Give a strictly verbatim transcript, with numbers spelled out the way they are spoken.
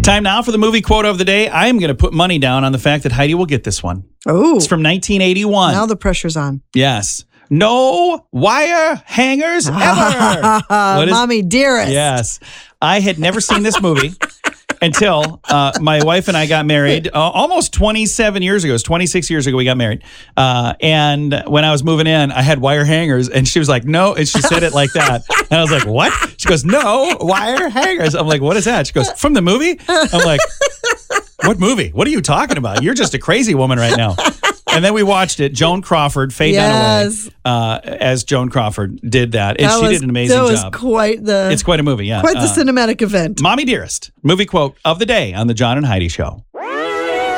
Time now for the movie quote of the day. I am going to put money down on the fact that Heidi will get this one. Oh, It's from nineteen eighty-one. now the pressure's on. Yes. No wire hangers ever. What is- Mommy dearest. Yes. I had never seen this movie until uh, my wife and I got married uh, almost twenty-seven years ago. It was twenty-six years ago we got married. Uh, and when I was moving in, I had wire hangers. And she was like, no. And she said it like that. And I was like, what? She goes, no, wire hangers. I'm like, what is that? She goes, from the movie? I'm like, what movie? What are you talking about? You're just a crazy woman right now. And then we watched it. Joan Crawford, Faye Yes. Dunaway, uh, as Joan Crawford did that. And That she was- did an amazing that was job. quite the It's quite a movie, yeah. quite the Uh, cinematic event. Mommy Dearest, movie quote of the day on the John and Heidi Show.